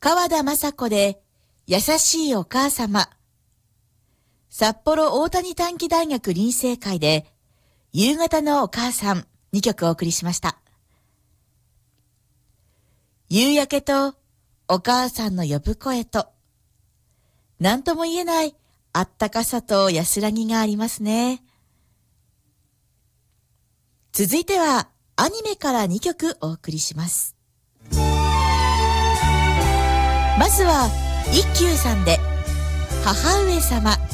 川田雅子で優しいお母様。札幌大谷短期大学臨生会で夕方のお母さん2曲お送りしました。夕焼けとお母さんの呼ぶ声と何とも言えないあったかさと安らぎがありますね。続いてはアニメから2曲お送りします。まずは一休さんで母上様。